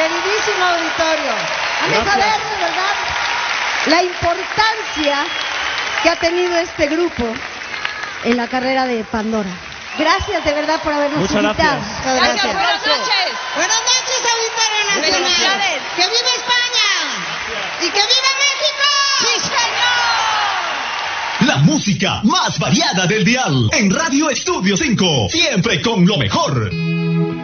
queridísimo auditorio. Vamos a ver, de verdad, la importancia que ha tenido este grupo en la carrera de Pandora. Gracias de verdad por habernos invitado. Gracias. Buenas noches. Buenas noches, Auditorio Nacional. Felicidades. ¡Que viva España! ¡Y que viva México! ¡Sí, señor! La música más variada del dial en Radio Estudio 5, siempre con lo mejor.